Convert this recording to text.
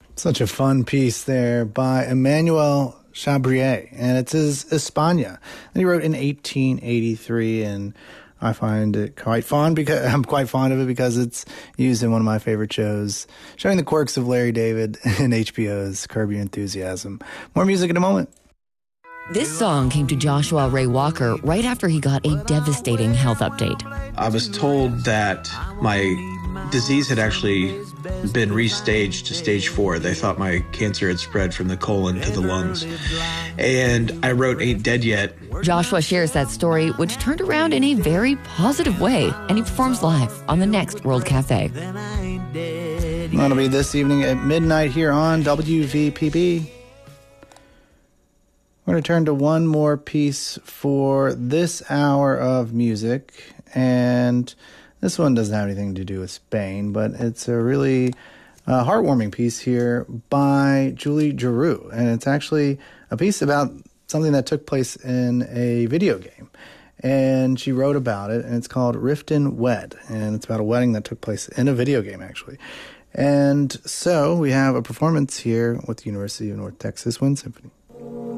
Such a fun piece there by Emmanuel Chabrier, and it's his España. And he wrote in 1883, and I find it quite fun because I'm quite fond of it because it's used in one of my favorite shows, showing the quirks of Larry David in HBO's Curb Your Enthusiasm. More music in a moment. This song came to Joshua Ray Walker right after he got a devastating health update. I was told that my disease had actually been restaged to stage 4. They thought my cancer had spread from the colon to the lungs. And I wrote Ain't Dead Yet. Joshua shares that story, which turned around in a very positive way, and he performs live on the next World Cafe. That'll be this evening at midnight here on WVPB. We're going to turn to one more piece for this hour of music, and this one doesn't have anything to do with Spain, but it's a really heartwarming piece here by Julie Giroux, and it's actually a piece about something that took place in a video game, and she wrote about it, and it's called Riften Wed, and it's about a wedding that took place in a video game, actually. And so we have a performance here with the University of North Texas Wind Symphony.